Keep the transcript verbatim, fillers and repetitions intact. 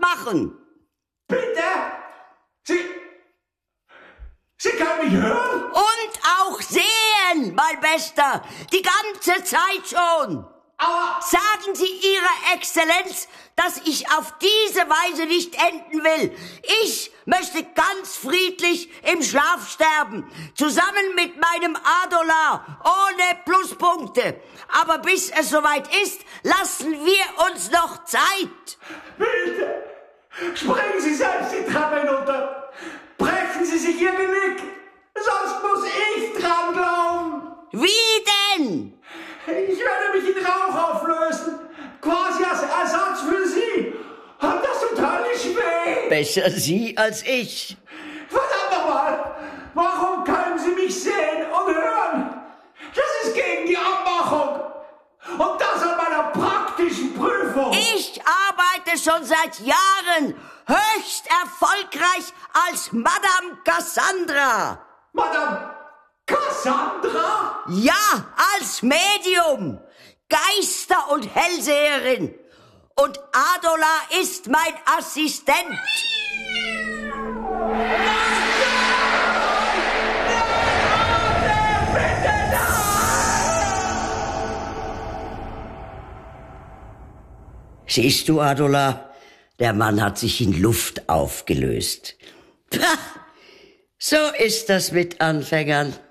machen. Bitte? Sie... Sie können mich hören? Und auch sehen, mein Bester, die ganze Zeit schon. Aber... Sagen Sie Ihrer Exzellenz, dass ich auf diese Weise nicht enden will. Ich möchte ganz friedlich im Schlaf sterben, zusammen mit meinem Adolar, ohne Pluspunkte. Aber bis es soweit ist, lassen wir uns noch Zeit. Bitte, springen Sie selbst die Treppe hinunter. Brechen Sie sich Ihr Genick, sonst muss ich dran glauben. Wie denn? Ich werde mich in Rauch auflösen, quasi als Ersatz für Sie. Und das tut höllisch weh. Besser Sie als ich. Verdammt nochmal, warum können Sie mich sehen und hören? Das ist gegen die Abmachung. Und das an meiner praktischen Prüfung. Ich arbeite schon seit Jahren höchst erfolgreich als Madame Cassandra. Madame Cassandra? Ja, als Medium, Geister- und Hellseherin. Und Adolar ist mein Assistent. Siehst du, Adolar, der Mann hat sich in Luft aufgelöst. Pah, so ist das mit Anfängern.